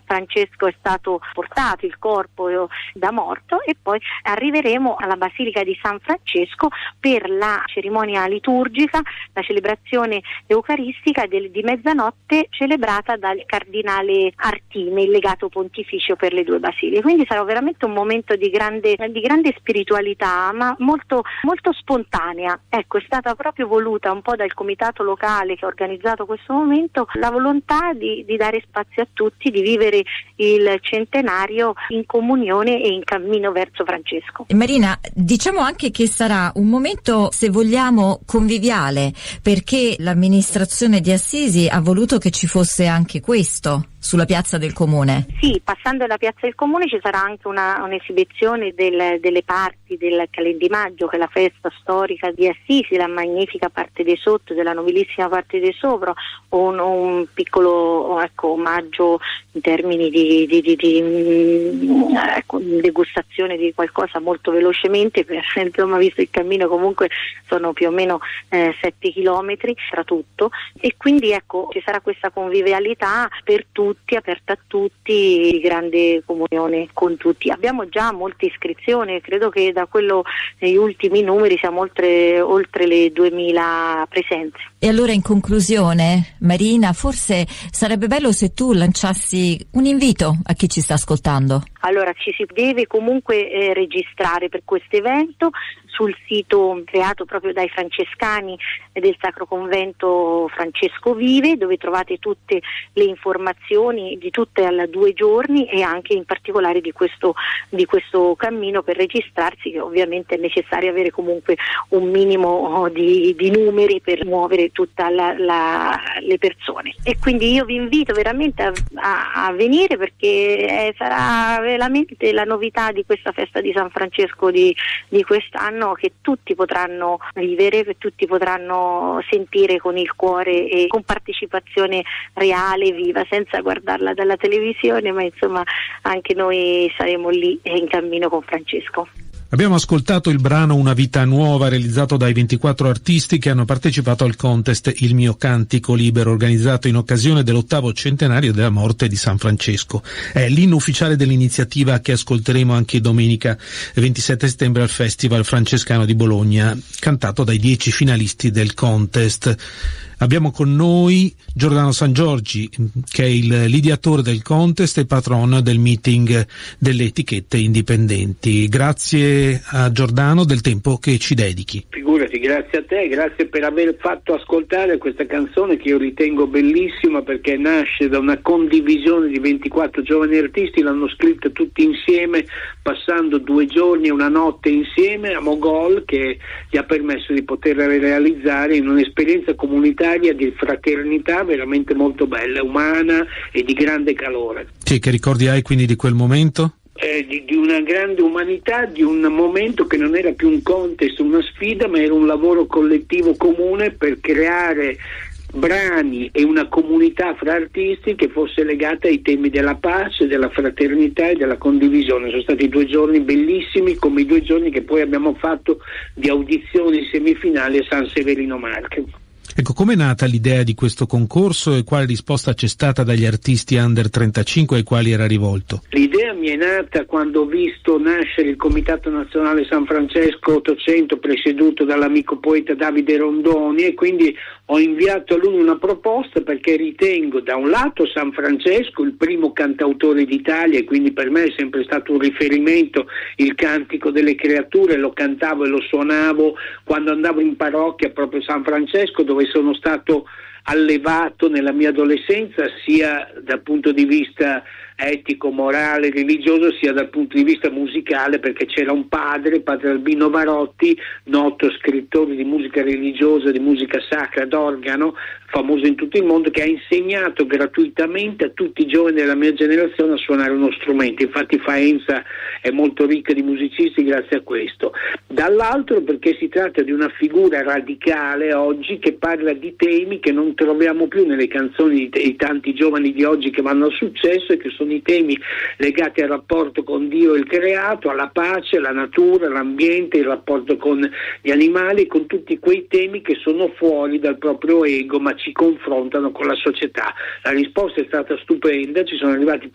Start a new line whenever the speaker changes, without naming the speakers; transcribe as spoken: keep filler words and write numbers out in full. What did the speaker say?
Francesco è stato portato, il corpo da morto, e poi arriveremo alla Basilica di San Francesco per la cerimonia liturgica, la celebrazione eucaristica del, di mezzanotte, celebrata dal cardinale Artime, il legato pontificio per le due basiliche. Quindi sarà veramente un momento di grande, di grande spiritualità, ma molto, molto spontanea. Ecco, è stata proprio voluta un po' dal comitato locale che ha organizzato questo momento la volontà di, di dare spazio a tutti, di vivere il centenario in comunione e in cammino verso Francesco.
Marina, diciamo anche che sarà un momento, se vogliamo, conviviale, perché l'amministrazione di Assisi ha voluto che ci fosse anche questo sulla piazza del Comune.
Sì, passando la piazza del Comune ci sarà anche una, un'esibizione del, delle parti del Calendimaggio, che è la festa storica di Assisi, la magnifica parte di sotto della nobilissima parte di sopra, un, un piccolo ecco, omaggio in termini di, di, di, di ecco, degustazione di qualcosa molto velocemente, per, insomma, visto il cammino comunque sono più o meno eh, sette chilometri tra tutto, e quindi ecco ci sarà questa convivialità per tutti, aperta a tutti, di grande comunione con tutti. Abbiamo già molte iscrizioni, credo che da quello negli ultimi numeri siamo oltre, oltre le duemila presenze.
E allora, in conclusione, Marina, forse sarebbe bello se tu lanciassi un invito a chi ci sta ascoltando.
Allora, ci si deve comunque eh, registrare per questo evento sul sito creato proprio dai francescani del Sacro Convento Francesco Vive, dove trovate tutte le informazioni di tutte alle due giorni e anche in particolare di questo, di questo cammino. Per registrarsi, che ovviamente è necessario avere comunque un minimo di, di numeri per muovere tutte le persone, e quindi io vi invito veramente a, a, a venire, perché eh, sarà veramente la novità di questa festa di San Francesco di, di quest'anno, che tutti potranno vivere, che tutti potranno sentire con il cuore e con partecipazione reale, viva, senza guardarla dalla televisione, ma insomma anche noi saremo lì in cammino con Francesco.
Abbiamo ascoltato il brano Una vita nuova, realizzato dai ventiquattro artisti che hanno partecipato al contest Il mio cantico libero, organizzato in occasione dell'ottavo centenario della morte di San Francesco. È l'inno ufficiale dell'iniziativa che ascolteremo anche domenica ventisette settembre al Festival Francescano di Bologna, cantato dai dieci finalisti del contest. Abbiamo con noi Giordano Sangiorgi, che è il l'ideatore del contest e patron del meeting delle etichette indipendenti. Grazie a Giordano del tempo che ci dedichi.
Figurati, grazie a te, grazie per aver fatto ascoltare questa canzone che io ritengo bellissima, perché nasce da una condivisione di ventiquattro giovani artisti, l'hanno scritta tutti insieme, passando due giorni e una notte insieme a Mogol, che gli ha permesso di poterla realizzare in un'esperienza comunitaria di fraternità veramente molto bella, umana e di grande calore.
Sì, che ricordi hai quindi di quel momento?
Eh, di, di una grande umanità, di un momento che non era più un contest, una sfida, ma era un lavoro collettivo comune per creare brani e una comunità fra artisti che fosse legata ai temi della pace, della fraternità e della condivisione. Sono stati due giorni bellissimi, come i due giorni che poi abbiamo fatto di audizioni semifinali a San Severino Marche.
Ecco, com'è nata l'idea di questo concorso e quale risposta c'è stata dagli artisti under trentacinque ai quali era rivolto?
L'idea mi è nata quando ho visto nascere il Comitato Nazionale San Francesco ottocento, presieduto dall'amico poeta Davide Rondoni, e quindi ho inviato a lui una proposta, perché ritengo da un lato San Francesco il primo cantautore d'Italia, e quindi per me è sempre stato un riferimento il Cantico delle Creature, lo cantavo e lo suonavo quando andavo in parrocchia proprio San Francesco, dove sono stato allevato nella mia adolescenza, sia dal punto di vista etico, morale, religioso, sia dal punto di vista musicale, perché c'era un padre, padre Albino Varotti, noto scrittore di musica religiosa, di musica sacra d'organo, famoso in tutto il mondo, che ha insegnato gratuitamente a tutti i giovani della mia generazione a suonare uno strumento. Infatti Faenza è molto ricca di musicisti grazie a questo. Dall'altro perché si tratta di una figura radicale oggi, che parla di temi che non troviamo più nelle canzoni di, t- di tanti giovani di oggi che vanno al successo, e che sono i temi legati al rapporto con Dio e il creato, alla pace, alla natura, all'ambiente, il rapporto con gli animali, con tutti quei temi che sono fuori dal proprio ego ma ci confrontano con la società. La risposta è stata stupenda, ci sono arrivati